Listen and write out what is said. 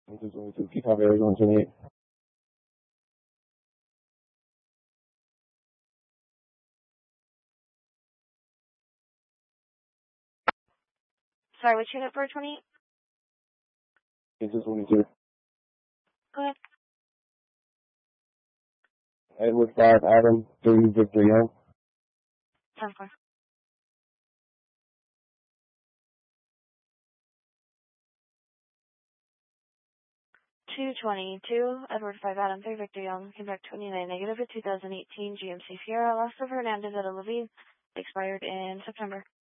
This is Peacock, Arizona 28. Sorry, which unit for 28? This is 22. Go ahead. Edward 5, Adam 3, Victor Young. 10-4. 222, Edward 5, Adam 3, Victor Young, Quebec 29 negative, a 2018 GMC Fiera, lost of Hernandez at Levine, expired in September.